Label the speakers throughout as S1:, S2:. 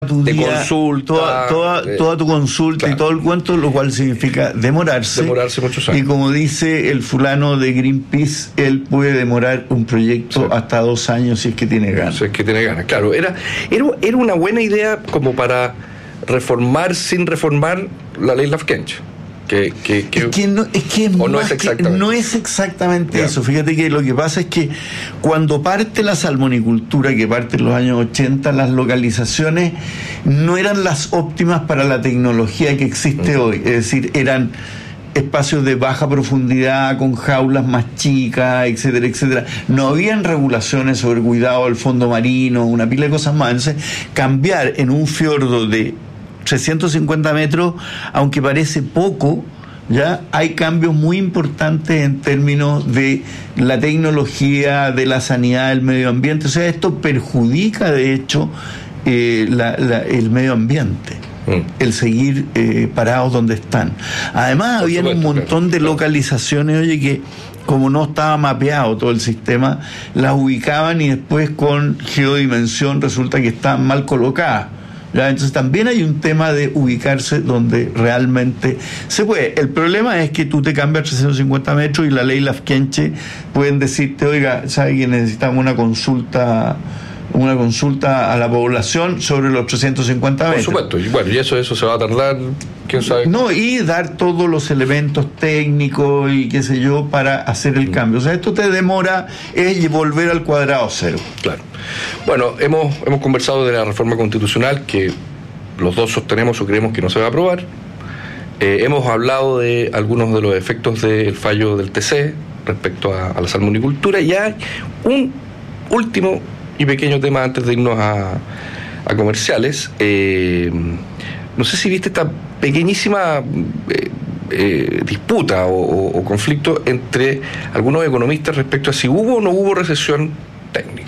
S1: tu
S2: de
S1: día,
S2: consulta,
S1: toda tu consulta, claro, y todo el cuento, lo cual significa demorarse
S2: muchos años.
S1: Y como dice el fulano de Greenpeace, él puede demorar un proyecto hasta 2 años si es que tiene ganas.
S2: Si es que tiene ganas, claro. Era una buena idea como para reformar sin reformar la ley Lafkench.
S1: No es exactamente eso. Fíjate que lo que pasa es que cuando parte la salmonicultura, que parte en los años 80, las localizaciones no eran las óptimas para la tecnología que existe hoy. Es decir, eran espacios de baja profundidad, con jaulas más chicas, etcétera, etcétera. No habían regulaciones sobre cuidado del fondo marino, una pila de cosas más. Entonces, cambiar en un fiordo de 350 metros, aunque parece poco, ya hay cambios muy importantes en términos de la tecnología, de la sanidad, del medio ambiente. O sea, esto perjudica, de hecho, el medio ambiente, el seguir parados donde están. Además, había un montón de localizaciones, oye, que como no estaba mapeado todo el sistema, las ubicaban y después con geodimensión resulta que estaban mal colocadas. ¿Ya? Entonces también hay un tema de ubicarse donde realmente se puede. El problema es que tú te cambias a 350 metros y la ley Lafkenche pueden decirte, oiga, ¿sabe que necesitamos una consulta a la población sobre los 350 metros?
S2: Por supuesto, y bueno, y eso se va a tardar, quién sabe.
S1: No, y dar todos los elementos técnicos y qué sé yo para hacer el cambio. O sea, esto te demora volver al cuadrado cero.
S2: Claro. Bueno, hemos conversado de la reforma constitucional que los dos sostenemos o creemos que no se va a aprobar. Hemos hablado de algunos de los efectos del fallo del TC respecto a la salmonicultura, y hay un último y pequeño tema antes de irnos a comerciales. No sé si viste esta pequeñísima disputa o conflicto entre algunos economistas respecto a si hubo o no hubo recesión técnica.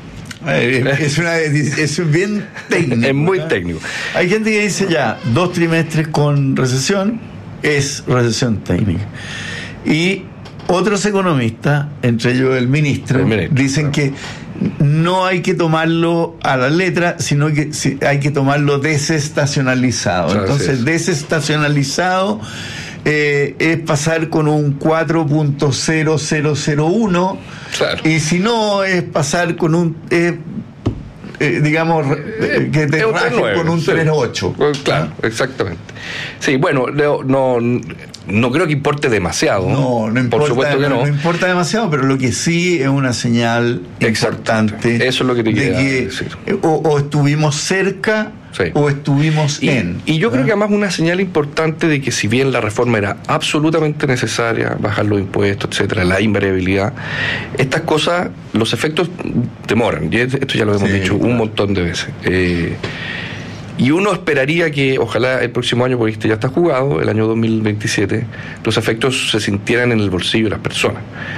S1: Es bien técnico.
S2: Es muy técnico.
S1: Hay gente que dice 2 trimestres con recesión es recesión técnica. Y otros economistas, entre ellos el ministro, dicen que no hay que tomarlo a la letra, sino que hay que tomarlo desestacionalizado. Entonces, desestacionalizado es pasar con un 4.0001, y si no, es pasar con un digamos que te raje con un 3.8.
S2: Claro, exactamente. Sí, bueno, no creo que importe demasiado.
S1: No importa,
S2: por supuesto que no.
S1: No importa demasiado, pero lo que sí es una señal importante.
S2: Eso es lo que te quería decir.
S1: O estuvimos cerca, o estuvimos
S2: y yo creo que además una señal importante de que si bien la reforma era absolutamente necesaria, bajar los impuestos, etcétera, la invariabilidad, estas cosas, los efectos demoran, y esto ya lo hemos dicho un montón de veces. Y uno esperaría que, ojalá el próximo año, porque este ya está jugado, el año 2027, los efectos se sintieran en el bolsillo de las personas.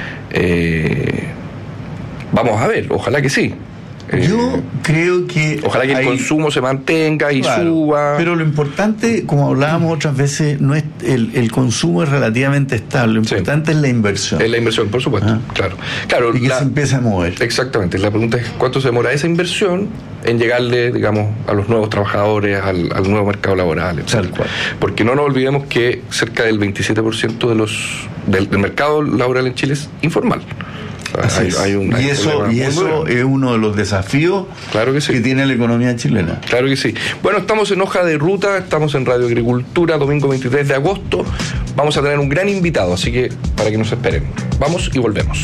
S2: Vamos a ver, ojalá que sí.
S1: Yo creo que
S2: ojalá que el consumo se mantenga y suba.
S1: Pero lo importante, como hablábamos otras veces, no es el consumo es relativamente estable. Lo importante es la inversión.
S2: Es la inversión, por supuesto. Claro.
S1: Y que se empiece a mover.
S2: Exactamente. La pregunta es cuánto se demora esa inversión en llegarle, digamos, a los nuevos trabajadores, al nuevo mercado laboral, etc. Porque no nos olvidemos que cerca del 27% del mercado laboral en Chile es informal.
S1: Y eso es uno de los desafíos que tiene la economía chilena.
S2: Claro que sí. Bueno, estamos en Hoja de Ruta, estamos en Radio Agricultura, domingo 23 de agosto. Vamos a tener un gran invitado, así que para que nos esperen. Vamos y volvemos.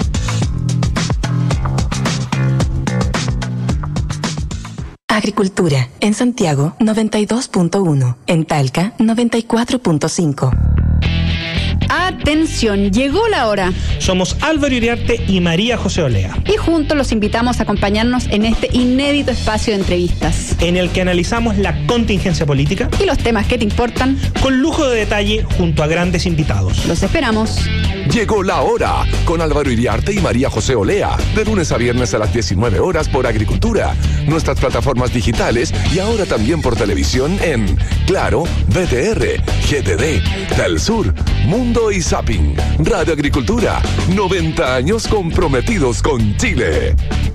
S3: Agricultura, en Santiago 92.1, en Talca 94.5.
S4: Atención, llegó la hora.
S5: Somos Álvaro Iriarte y María José Olea.
S4: Y juntos los invitamos a acompañarnos en este inédito espacio de entrevistas,
S5: en el que analizamos la contingencia política
S4: y los temas que te importan,
S5: con lujo de detalle junto a grandes invitados.
S4: Los esperamos.
S6: Llegó la hora, con Álvaro Iriarte y María José Olea, de lunes a viernes a las 19 horas por Agricultura, nuestras plataformas digitales y ahora también por televisión en Claro, VTR, GTD, Telsur, Mundo y Zapping. Radio Agricultura, 90 años comprometidos con Chile.